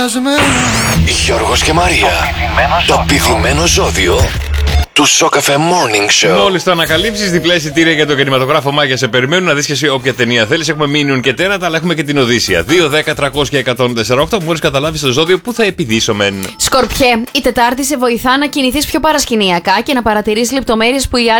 Γιώργος και Μαρία. Το πηδημένο ζώδιο του Σοκαφέ Morning Show. Μόλις το ανακαλύψεις, διπλά εισιτήρια για τον κινηματογράφο Μάγια σε περιμένουν. Να δεις και εσύ όποια ταινία θέλεις. Έχουμε Minion και τέρατα, αλλά έχουμε και την Οδύσσια. 2, 10, 300 και 148. Μόλις καταλάβεις το ζώδιο που θα επιδίσομεν. Σκορπιέ, η Τετάρτη σε βοηθά να κινηθείς πιο παρασκηνιακά και να παρατηρείς λεπτομέρειες που οι άλλοι